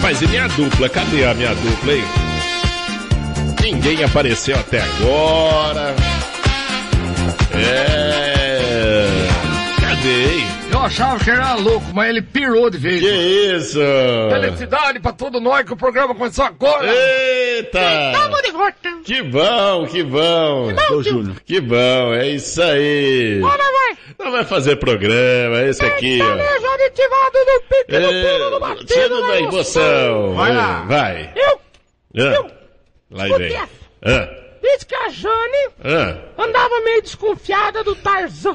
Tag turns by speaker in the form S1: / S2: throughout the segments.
S1: Rapaz, e minha dupla? Cadê a minha dupla, hein? Ninguém apareceu até agora. Cadê, hein?
S2: Eu achava que era louco, mas ele pirou de vez.
S1: Que isso?
S2: Felicidade pra todo nós que o programa começou agora.
S1: Eita!
S3: Estamos de volta.
S1: Que bom, que bom.
S3: Ô, Júnior.
S1: Que bom, é isso aí.
S3: Bora, vai.
S1: Não vai fazer programa, esse aqui, ó.
S3: Aditivado no pique, no pino, no batido,
S1: Tiro da emoção.
S2: Vai lá.
S1: Vai. Lá e vem.
S3: Diz que a Jane andava meio desconfiada do Tarzan.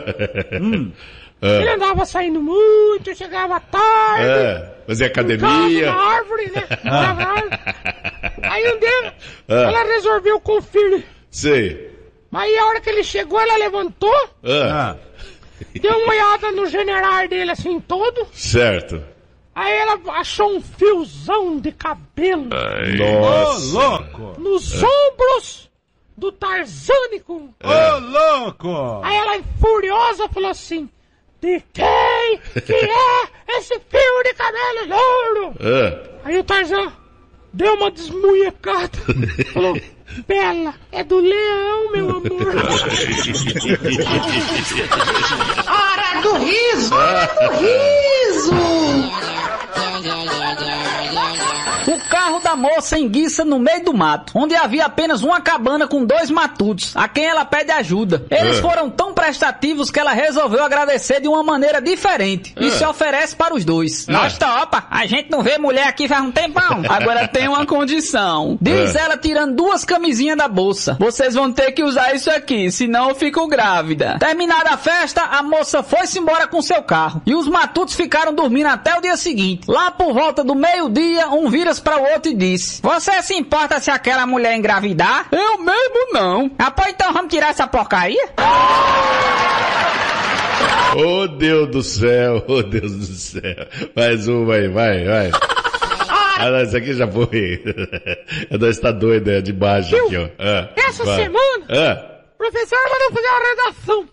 S3: Ele andava saindo muito, chegava tarde.
S1: Fazia academia.
S3: Na árvore, né? Aí um dia, ela resolveu conferir.
S1: Sei.
S3: Mas aí a hora que ele chegou, ela levantou, deu uma olhada no general dele assim todo.
S1: Certo.
S3: Aí ela achou um fiozão de cabelo.
S1: Nossa.
S4: Louco!
S3: Nos ombros do Tarzânico.
S4: Ô, louco!
S3: Aí ela, furiosa, falou assim: de quem que é esse fio de cabelo louro? Aí o Tarzan deu uma desmunhecada. Falou: Bela, é do leão, meu amor.
S5: Hora do riso! Hora do riso!
S6: O carro da moça enguiça no meio do mato, onde havia apenas uma cabana com 2 matutos, a quem ela pede ajuda. Eles foram tão prestativos que ela resolveu agradecer de uma maneira diferente e se oferece para os dois. Nós topa, a gente não vê mulher aqui faz um tempão. Agora tem uma condição, diz ela tirando 2 camisinhas da bolsa. Vocês vão ter que usar isso aqui, senão eu fico grávida. Terminada a festa, a moça foi-se embora com seu carro e os matutos ficaram dormindo até o dia seguinte. Lá por volta do meio-dia, um vira para o outro e disse: você se importa se aquela mulher engravidar? Eu mesmo não. Pô, então vamos tirar essa porcaria?
S1: Oh, Deus do céu, oh, Deus do céu. Mais uma aí, vai. Não, isso aqui já foi. Nós tá doido, de baixo aqui, ó.
S3: Essa semana, o professor mandou fazer uma redação.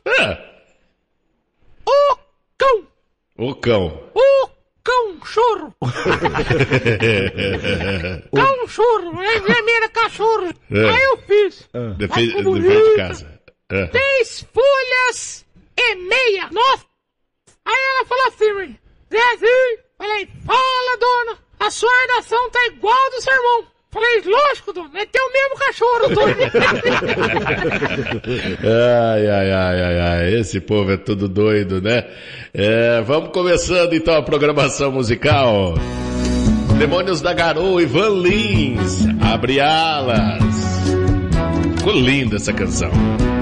S3: O cão.
S1: O cão.
S3: Cão churro. Cão churro. É vermelha cachorro. Aí eu fiz.
S1: Defende de casa.
S3: 3 folhas e meia. Nossa. Aí ela falou assim: Zezinho. Falei: fala, dona. A sua redação tá igual ao do seu irmão. Falei: lógico, dona. É teu mesmo cachorro, dona.
S1: Ai. Esse povo é tudo doido, né? Vamos começando então a programação musical. Demônios da Garoa e Van Lins. Abre alas. Ficou linda essa canção.